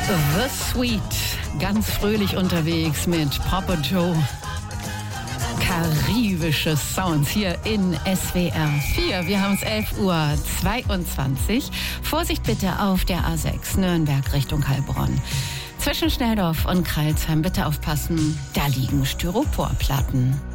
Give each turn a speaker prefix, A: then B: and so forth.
A: The Sweet, ganz fröhlich unterwegs mit Papa Joe. Karibische Sounds hier in SWR 4. Wir haben es 11:22 Uhr. Vorsicht bitte auf der A6 Nürnberg Richtung Heilbronn. Zwischen Schnelldorf und Crailsheim bitte aufpassen, da liegen Styroporplatten.